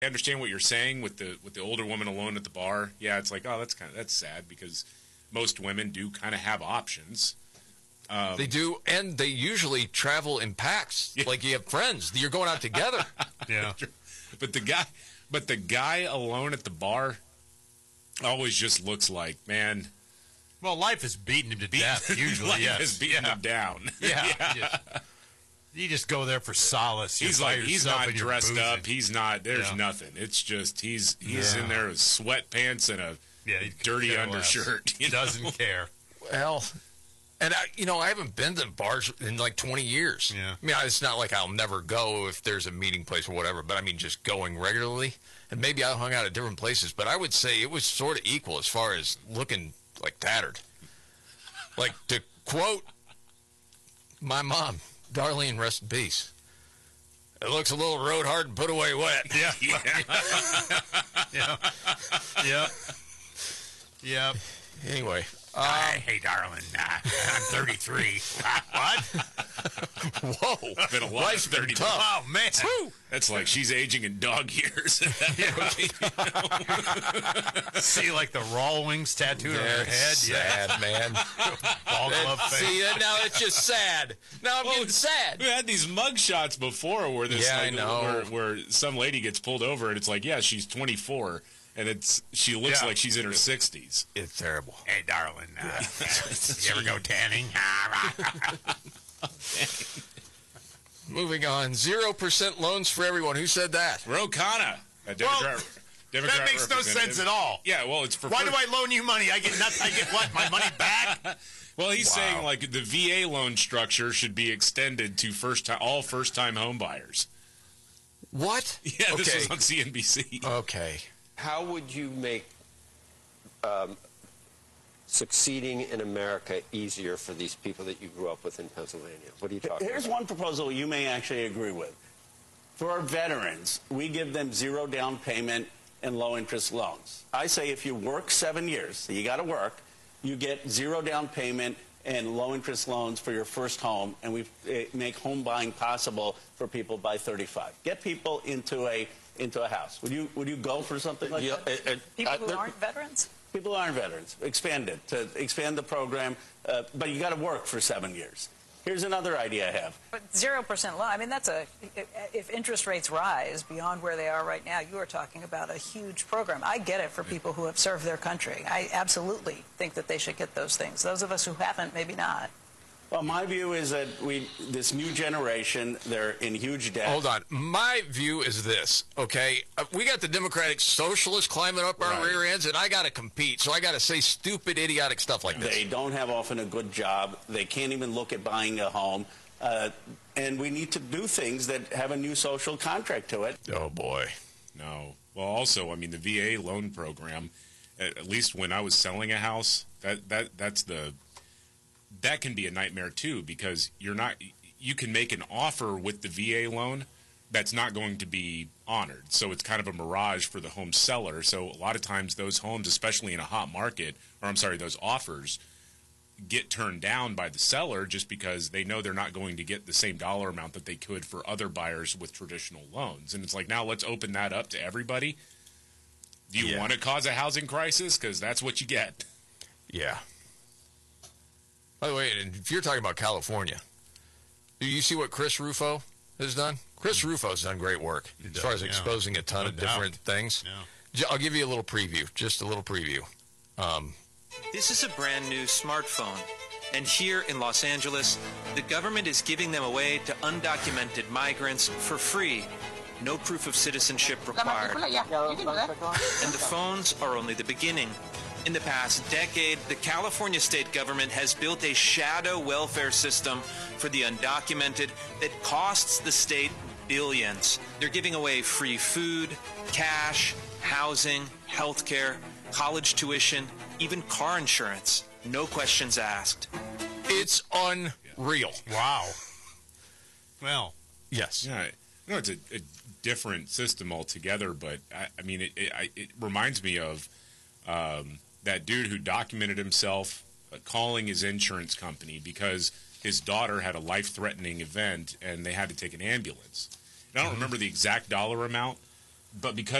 I understand what you're saying with the older woman alone at the bar. Yeah, it's like, oh, that's sad because most women do kind of have options. They do, and they usually travel in packs. Yeah. Like you have friends, you're going out together. Yeah, but the guy alone at the bar always just looks like, man. Well, life has beaten him to death. Usually, life has beaten him down. Yeah. You just go there for solace. He's not dressed up. He's not. There's nothing. It's just he's in there with sweatpants and a dirty undershirt. He doesn't care. Well, and I haven't been to bars in like 20 years. Yeah. I mean, it's not like I'll never go if there's a meeting place or whatever. But I mean, just going regularly, and maybe I hung out at different places. But I would say it was sort of equal as far as looking like tattered. Like to quote my mom. Darlene, rest in peace. It looks a little road hard and put away wet. Yeah. Yeah. Anyway. Hey, darling, I'm 33. What? Whoa. Been a lot of 30. Oh, man. Woo. That's like she's aging in dog years. See, like the raw wings tattooed on her head? Sad, man. Ball glove face. See, now it's just sad. Now I'm getting sad. We had these mug shots before where I know. Where some lady gets pulled over and it's like, yeah, she's 24. And she looks like she's in her 60s. It's terrible. Hey, darling, you ever go tanning? Moving on. 0% loans for everyone. Who said that? Ro Khanna. That makes no sense at all. Yeah, well, it's for... Why do I loan you money? I get nothing. I get what? My money back? Well, he's saying like the VA loan structure should be extended to all first-time home buyers. What? Yeah, this was on CNBC. Okay. How would you make succeeding in America easier for these people that you grew up with in Pennsylvania? What are you talking about? Here's one proposal you may actually agree with. For our veterans, we give them 0 down payment and low-interest loans. I say if you work 7 years, so you got to work, you get 0 down payment and low-interest loans for your first home, and we make home buying possible for people by 35. Get people into a house. Would you go for something like that? People who aren't veterans? People who aren't veterans. Expand it, to expand the program, but you got to work for 7 years. Here's another idea I have. But 0% loan, I mean, if interest rates rise beyond where they are right now, you are talking about a huge program. I get it for people who have served their country. I absolutely think that they should get those things. Those of us who haven't, maybe not. Well, my view is that this new generation, they're in huge debt. Hold on. My view is this, okay? We got the Democratic Socialists climbing up our rear ends, and I got to compete, so I got to say stupid, idiotic stuff like this. They don't have often a good job. They can't even look at buying a home. And we need to do things that have a new social contract to it. Oh, boy. No. Well, also, I mean, the VA loan program, at least when I was selling a house, that can be a nightmare too, because you can make an offer with the VA loan that's not going to be honored. So it's kind of a mirage for the home seller. So a lot of times those homes, especially in a hot market, those offers get turned down by the seller just because they know they're not going to get the same dollar amount that they could for other buyers with traditional loans. And it's like, now let's open that up to everybody. Do you want to cause a housing crisis? Because that's what you get. Yeah. By the way, and if you're talking about California, do you see what Chris Rufo has done? Chris Rufo's done great work as far as exposing a ton of different things. Yeah. I'll give you a little preview, just a little preview. This is a brand new smartphone. And here in Los Angeles, the government is giving them away to undocumented migrants for free. No proof of citizenship required. And the phones are only the beginning. In the past decade, the California state government has built a shadow welfare system for the undocumented that costs the state billions. They're giving away free food, cash, housing, health care, college tuition, even car insurance. No questions asked. It's unreal. Wow. Well, yes. Yeah, it's a different system altogether, but I mean, it reminds me of that dude who documented himself calling his insurance company because his daughter had a life-threatening event and they had to take an ambulance. And I don't remember the exact dollar amount, but because